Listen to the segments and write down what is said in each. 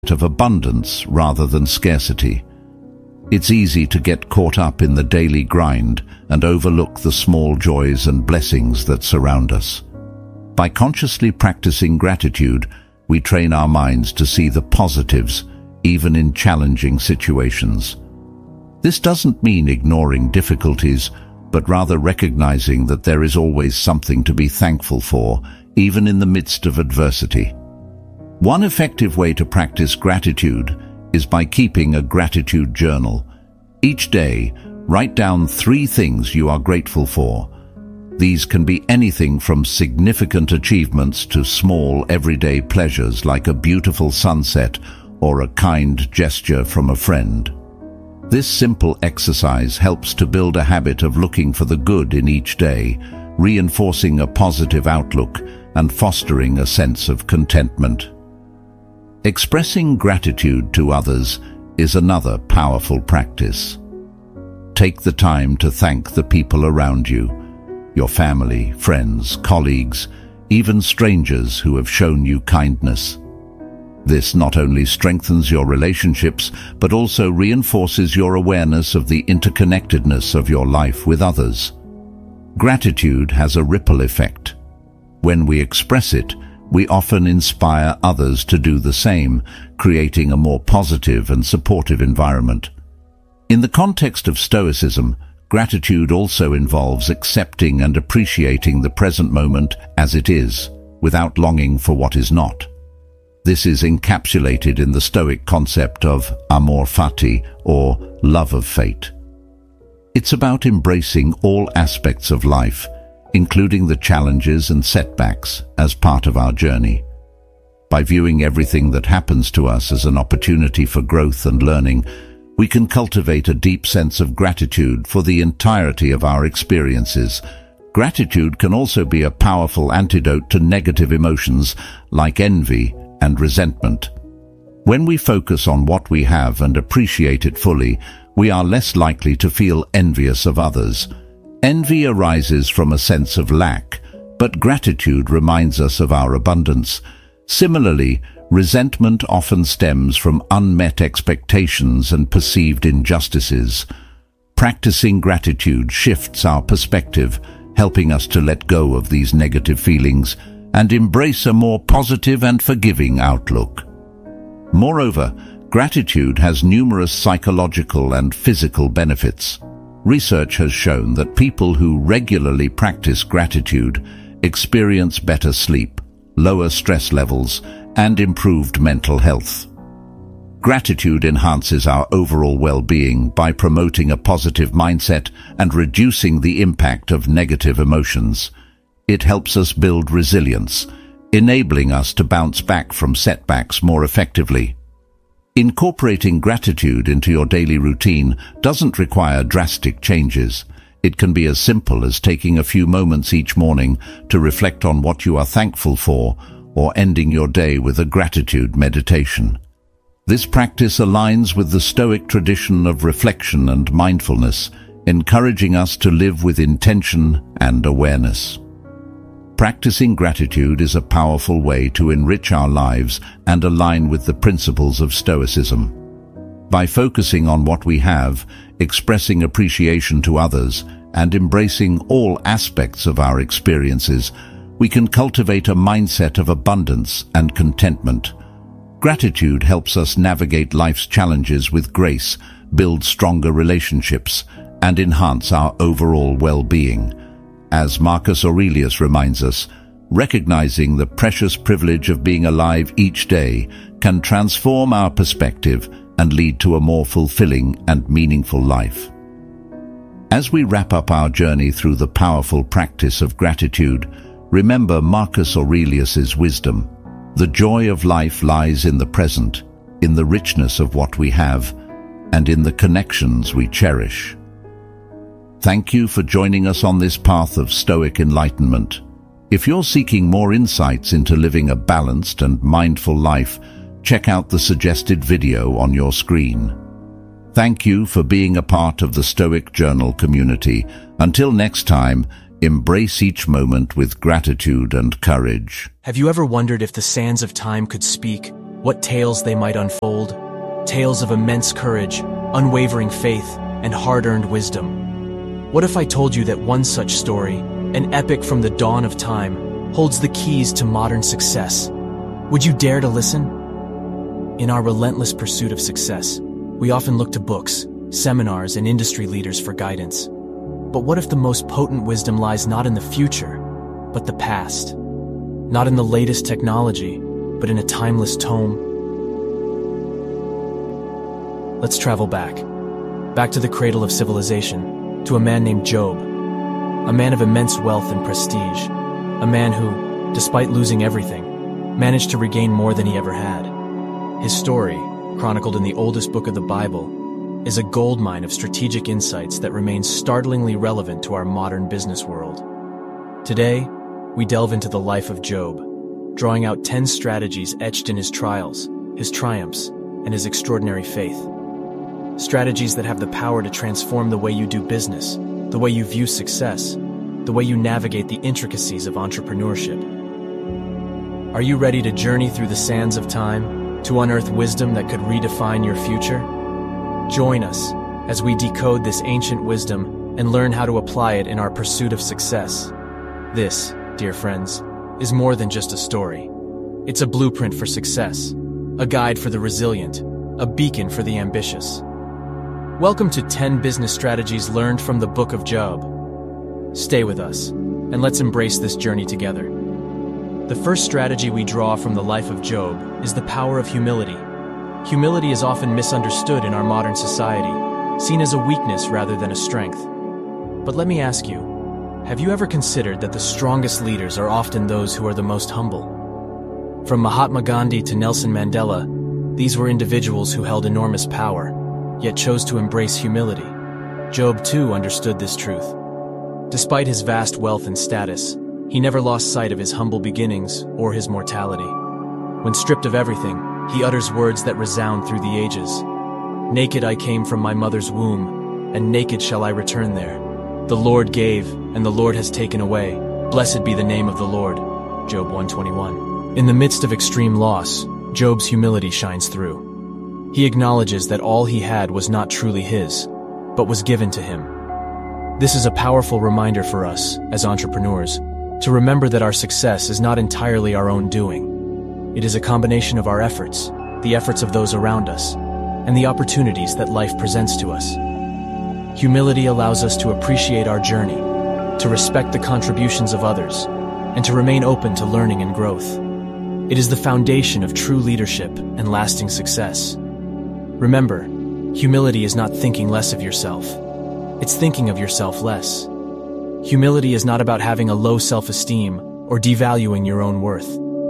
of abundance rather than scarcity. It's easy to get caught up in the daily grind and overlook the small joys and blessings that surround us. By consciously practicing gratitude, we train our minds to see the positives, even in challenging situations. This doesn't mean ignoring difficulties, but rather recognizing that there is always something to be thankful for, even in the midst of adversity. One effective way to practice gratitude is by keeping a gratitude journal. Each day, write down 3 things you are grateful for. These can be anything from significant achievements to small everyday pleasures like a beautiful sunset or a kind gesture from a friend. This simple exercise helps to build a habit of looking for the good in each day, reinforcing a positive outlook and fostering a sense of contentment. Expressing gratitude to others is another powerful practice. Take the time to thank the people around you, your family, friends, colleagues, even strangers who have shown you kindness. This not only strengthens your relationships, but also reinforces your awareness of the interconnectedness of your life with others. Gratitude has a ripple effect. When we express it, we often inspire others to do the same, creating a more positive and supportive environment. In the context of Stoicism, gratitude also involves accepting and appreciating the present moment as it is, without longing for what is not. This is encapsulated in the Stoic concept of amor fati, or love of fate. It's about embracing all aspects of life, including the challenges and setbacks, as part of our journey. By viewing everything that happens to us as an opportunity for growth and learning, we can cultivate a deep sense of gratitude for the entirety of our experiences. Gratitude can also be a powerful antidote to negative emotions like envy and resentment. When we focus on what we have and appreciate it fully, we are less likely to feel envious of others. Envy arises from a sense of lack, but gratitude reminds us of our abundance. Similarly, resentment often stems from unmet expectations and perceived injustices. Practicing gratitude shifts our perspective, helping us to let go of these negative feelings and embrace a more positive and forgiving outlook. Moreover, gratitude has numerous psychological and physical benefits. Research has shown that people who regularly practice gratitude experience better sleep, lower stress levels, and improved mental health. Gratitude enhances our overall well-being by promoting a positive mindset and reducing the impact of negative emotions. It helps us build resilience, enabling us to bounce back from setbacks more effectively. Incorporating gratitude into your daily routine doesn't require drastic changes. It can be as simple as taking a few moments each morning to reflect on what you are thankful for, or ending your day with a gratitude meditation. This practice aligns with the Stoic tradition of reflection and mindfulness, encouraging us to live with intention and awareness. Practicing gratitude is a powerful way to enrich our lives and align with the principles of Stoicism. By focusing on what we have, expressing appreciation to others, and embracing all aspects of our experiences, we can cultivate a mindset of abundance and contentment. Gratitude helps us navigate life's challenges with grace, build stronger relationships, and enhance our overall well-being. As Marcus Aurelius reminds us, recognizing the precious privilege of being alive each day can transform our perspective and lead to a more fulfilling and meaningful life. As we wrap up our journey through the powerful practice of gratitude, remember Marcus Aurelius's wisdom. The joy of life lies in the present, in the richness of what we have, and in the connections we cherish. Thank you for joining us on this path of Stoic enlightenment. If you're seeking more insights into living a balanced and mindful life, check out the suggested video on your screen. Thank you for being a part of the Stoic Journal community. Until next time, embrace each moment with gratitude and courage. Have you ever wondered if the sands of time could speak? what tales they might unfold, tales of immense courage, unwavering faith, and hard-earned wisdom. What if I told you that one such story, an epic from the dawn of time, holds the keys to modern success? Would you dare to listen? In our relentless pursuit of success, we often look to books, seminars, and industry leaders for guidance. But what if the most potent wisdom lies not in the future, but the past? Not in the latest technology, but in a timeless tome? Let's travel back to the cradle of civilization, to a man named Job, a man of immense wealth and prestige, a man who, despite losing everything, managed to regain more than he ever had. His story, chronicled in the oldest book of the Bible, is a goldmine of strategic insights that remains startlingly relevant to our modern business world. Today, we delve into the life of Job, drawing out 10 strategies etched in his trials, his triumphs, and his extraordinary faith. Strategies that have the power to transform the way you do business, the way you view success, the way you navigate the intricacies of entrepreneurship. Are you ready to journey through the sands of time, to unearth wisdom that could redefine your future? Join us as we decode this ancient wisdom and learn how to apply it in our pursuit of success. This, dear friends, is more than just a story. It's a blueprint for success, a guide for the resilient, a beacon for the ambitious. Welcome to 10 business strategies learned from the Book of Job. Stay with us, and let's embrace this journey together. The first strategy we draw from the life of Job is the power of humility. Humility is often misunderstood in our modern society, seen as a weakness rather than a strength. But let me ask you, have you ever considered that the strongest leaders are often those who are the most humble? From Mahatma Gandhi to Nelson Mandela, these were individuals who held enormous power, yet chose to embrace humility. Job too understood this truth. Despite his vast wealth and status, he never lost sight of his humble beginnings or his mortality. When stripped of everything, he utters words that resound through the ages. Naked I came from my mother's womb, and naked shall I return there. The Lord gave, and the Lord has taken away. Blessed be the name of the Lord. Job 121. In the midst of extreme loss, Job's humility shines through. He acknowledges that all he had was not truly his, but was given to him. This is a powerful reminder for us, as entrepreneurs, to remember that our success is not entirely our own doing. It is a combination of our efforts, the efforts of those around us, and the opportunities that life presents to us. Humility allows us to appreciate our journey, to respect the contributions of others, and to remain open to learning and growth. It is the foundation of true leadership and lasting success. Remember, humility is not thinking less of yourself. It's thinking of yourself less. Humility is not about having a low self-esteem or devaluing your own worth.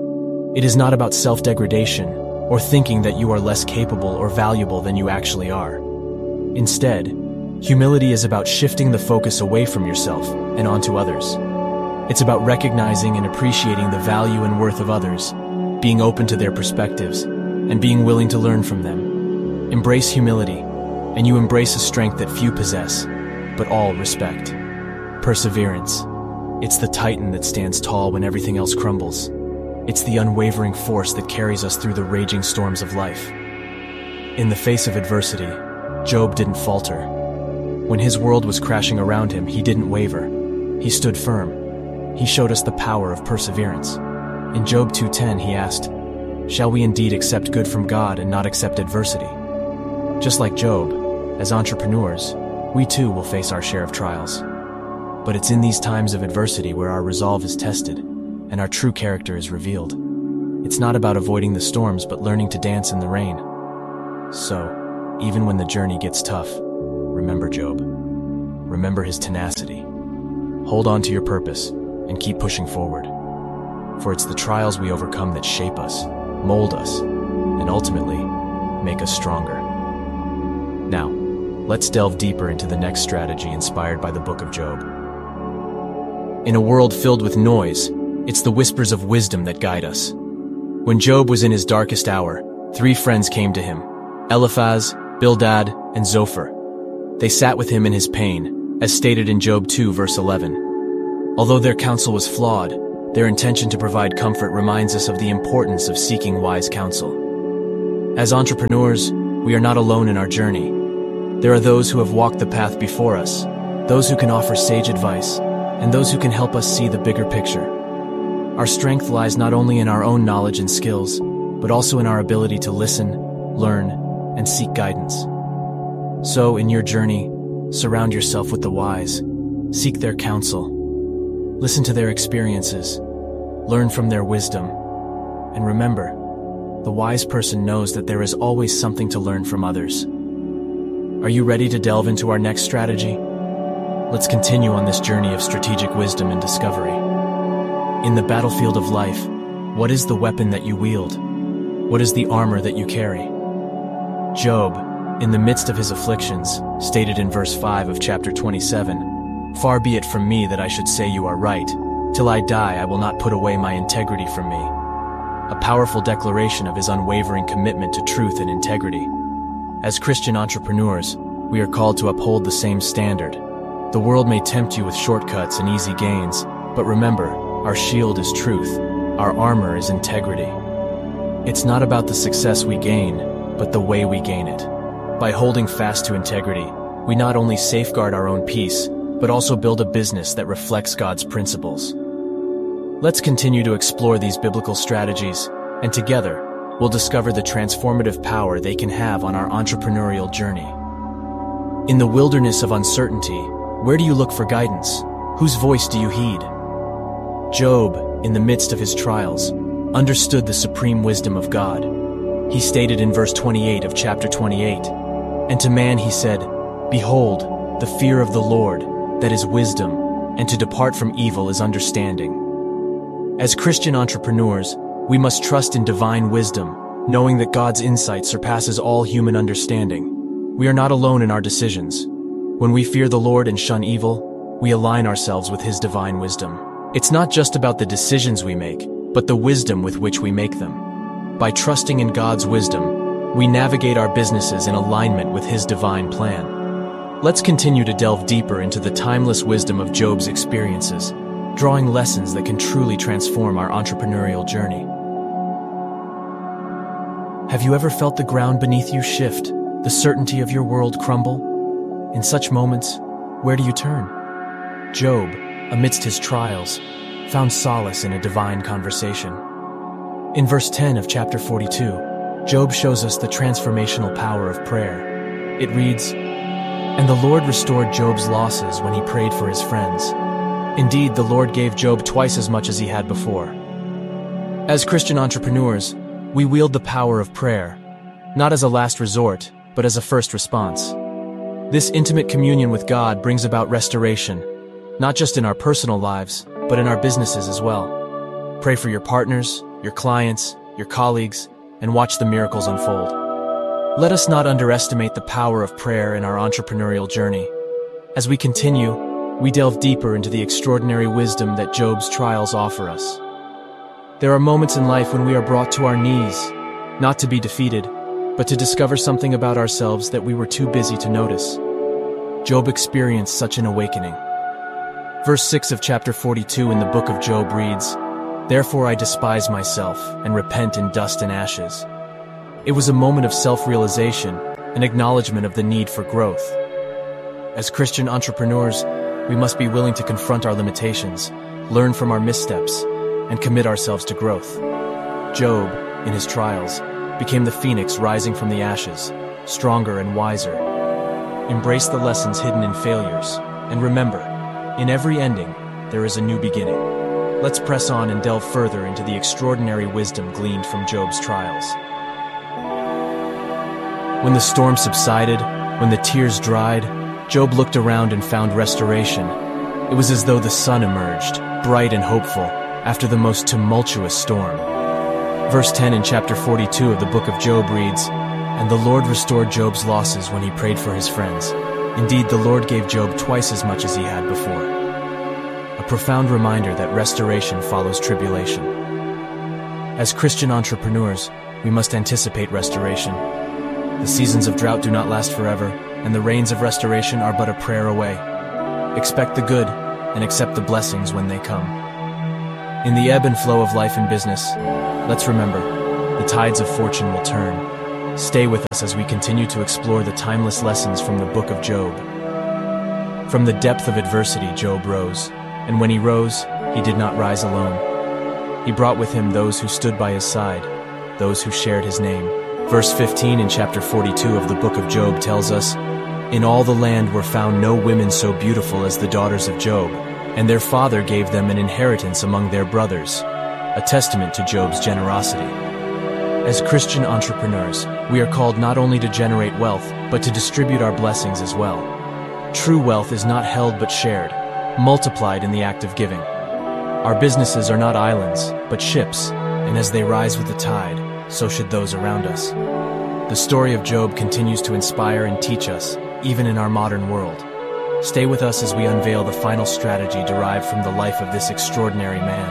It is not about self-degradation or thinking that you are less capable or valuable than you actually are. Instead, humility is about shifting the focus away from yourself and onto others. It's about recognizing and appreciating the value and worth of others, being open to their perspectives, and being willing to learn from them. Embrace humility, and you embrace a strength that few possess, but all respect. Perseverance. It's the titan that stands tall when everything else crumbles. It's the unwavering force that carries us through the raging storms of life. In the face of adversity, Job didn't falter. When his world was crashing around him, he didn't waver. He stood firm. He showed us the power of perseverance. In Job 2:10, he asked, "Shall we indeed accept good from God and not accept adversity?" Just like Job, as entrepreneurs, we too will face our share of trials. But it's in these times of adversity where our resolve is tested and our true character is revealed. It's not about avoiding the storms, but learning to dance in the rain. So, even when the journey gets tough, remember Job. Remember his tenacity. Hold on to your purpose and keep pushing forward. For it's the trials we overcome that shape us, mold us, and ultimately make us stronger. Now, let's delve deeper into the next strategy inspired by the Book of Job. In a world filled with noise, it's the whispers of wisdom that guide us. When Job was in his darkest hour, 3 friends came to him: Eliphaz, Bildad, and Zophar. They sat with him in his pain, as stated in Job 2 verse 11. Although their counsel was flawed, their intention to provide comfort reminds us of the importance of seeking wise counsel. As entrepreneurs, we are not alone in our journey. There are those who have walked the path before us, those who can offer sage advice, and those who can help us see the bigger picture. Our strength lies not only in our own knowledge and skills, but also in our ability to listen, learn, and seek guidance. So, in your journey, surround yourself with the wise, seek their counsel, listen to their experiences, learn from their wisdom, and remember, the wise person knows that there is always something to learn from others. Are you ready to delve into our next strategy? Let's continue on this journey of strategic wisdom and discovery. In the battlefield of life, what is the weapon that you wield? What is the armor that you carry? Job, in the midst of his afflictions, stated in verse 5 of chapter 27, "Far be it from me that I should say you are right. Till I die, I will not put away my integrity from me." A powerful declaration of his unwavering commitment to truth and integrity. As Christian entrepreneurs, we are called to uphold the same standard. The world may tempt you with shortcuts and easy gains, but remember, our shield is truth, our armor is integrity. It's not about the success we gain, but the way we gain it. By holding fast to integrity, we not only safeguard our own peace, but also build a business that reflects God's principles. Let's continue to explore these biblical strategies, and together, we'll discover the transformative power they can have on our entrepreneurial journey. In the wilderness of uncertainty, where do you look for guidance? Whose voice do you heed? Job, in the midst of his trials, understood the supreme wisdom of God. He stated in verse 28 of chapter 28, "And to man he said, Behold, the fear of the Lord, that is wisdom, and to depart from evil is understanding." As Christian entrepreneurs, we must trust in divine wisdom, knowing that God's insight surpasses all human understanding. We are not alone in our decisions. When we fear the Lord and shun evil, we align ourselves with His divine wisdom. It's not just about the decisions we make, but the wisdom with which we make them. By trusting in God's wisdom, we navigate our businesses in alignment with His divine plan. Let's continue to delve deeper into the timeless wisdom of Job's experiences, drawing lessons that can truly transform our entrepreneurial journey. Have you ever felt the ground beneath you shift, the certainty of your world crumble? In such moments, where do you turn? Job, amidst his trials, found solace in a divine conversation. In verse 10 of chapter 42, Job shows us the transformational power of prayer. It reads, "And the Lord restored Job's losses when he prayed for his friends. Indeed, the Lord gave Job twice as much as he had before." As Christian entrepreneurs, we wield the power of prayer, not as a last resort, but as a first response. This intimate communion with God brings about restoration, not just in our personal lives, but in our businesses as well. Pray for your partners, your clients, your colleagues, and watch the miracles unfold. Let us not underestimate the power of prayer in our entrepreneurial journey. As we continue, we delve deeper into the extraordinary wisdom that Job's trials offer us. There are moments in life when we are brought to our knees, not to be defeated, but to discover something about ourselves that we were too busy to notice. Job experienced such an awakening. Verse 6 of chapter 42 in the book of Job reads, "Therefore I despise myself and repent in dust and ashes." It was a moment of self-realization, an acknowledgement of the need for growth. As Christian entrepreneurs, we must be willing to confront our limitations, learn from our missteps, and commit ourselves to growth. Job, in his trials, became the phoenix rising from the ashes, stronger and wiser. Embrace the lessons hidden in failures, and remember, in every ending, there is a new beginning. Let's press on and delve further into the extraordinary wisdom gleaned from Job's trials. When the storm subsided, when the tears dried, Job looked around and found restoration. It was as though the sun emerged, bright and hopeful, after the most tumultuous storm. Verse 10 in chapter 42 of the book of Job reads, "And the Lord restored Job's losses when he prayed for his friends. Indeed, the Lord gave Job twice as much as he had before." A profound reminder that restoration follows tribulation. As Christian entrepreneurs, we must anticipate restoration. The seasons of drought do not last forever, and the rains of restoration are but a prayer away. Expect the good, and accept the blessings when they come. In the ebb and flow of life and business, let's remember, the tides of fortune will turn. Stay with us as we continue to explore the timeless lessons from the book of Job. From the depth of adversity, Job rose, and when he rose, he did not rise alone. He brought with him those who stood by his side, those who shared his name. Verse 15 in chapter 42 of the book of Job tells us, "In all the land were found no women so beautiful as the daughters of Job, and their father gave them an inheritance among their brothers," a testament to Job's generosity. As Christian entrepreneurs, we are called not only to generate wealth, but to distribute our blessings as well. True wealth is not held but shared, multiplied in the act of giving. Our businesses are not islands, but ships, and as they rise with the tide, so should those around us. The story of Job continues to inspire and teach us, even in our modern world. Stay with us as we unveil the final strategy derived from the life of this extraordinary man.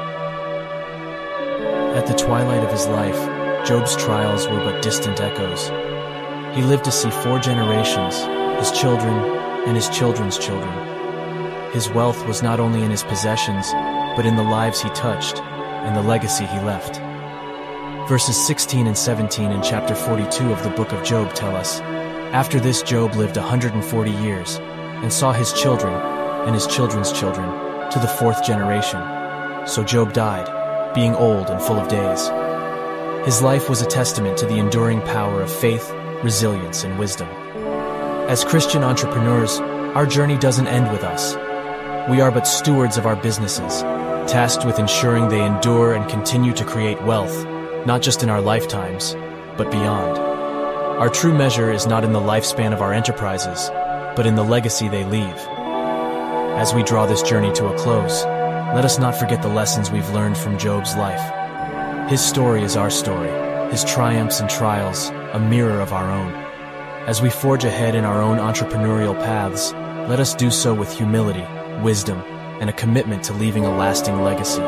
At the twilight of his life, Job's trials were but distant echoes. He lived to see 4 generations, his children and his children's children. His wealth was not only in his possessions, but in the lives he touched and the legacy he left. Verses 16 and 17 in chapter 42 of the book of Job tell us, "After this Job lived 140 years, and saw his children and his children's children, to the 4th generation. So Job died, being old and full of days." His life was a testament to the enduring power of faith, resilience, and wisdom. As Christian entrepreneurs, our journey doesn't end with us. We are but stewards of our businesses, tasked with ensuring they endure and continue to create wealth, not just in our lifetimes, but beyond. Our true measure is not in the lifespan of our enterprises, but in the legacy they leave. As we draw this journey to a close, let us not forget the lessons we've learned from Job's life. His story is our story, his triumphs and trials, a mirror of our own. As we forge ahead in our own entrepreneurial paths, let us do so with humility, wisdom, and a commitment to leaving a lasting legacy.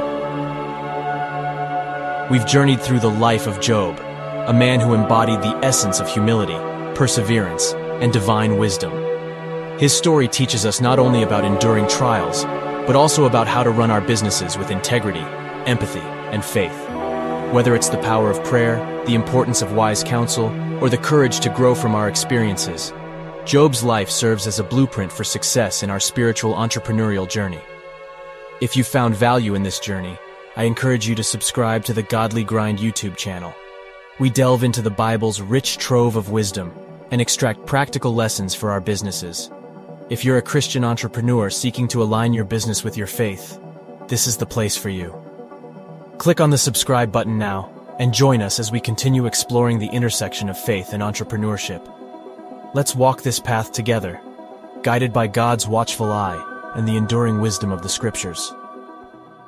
We've journeyed through the life of Job, a man who embodied the essence of humility, perseverance, and divine wisdom. His story teaches us not only about enduring trials, but also about how to run our businesses with integrity, empathy, and faith. Whether it's the power of prayer, the importance of wise counsel, or the courage to grow from our experiences, Job's life serves as a blueprint for success in our spiritual entrepreneurial journey. If you found value in this journey, I encourage you to subscribe to the Godly Grind YouTube channel. We delve into the Bible's rich trove of wisdom and extract practical lessons for our businesses. If you're a Christian entrepreneur seeking to align your business with your faith, this is the place for you. Click on the subscribe button now and join us as we continue exploring the intersection of faith and entrepreneurship. Let's walk this path together, guided by God's watchful eye and the enduring wisdom of the Scriptures.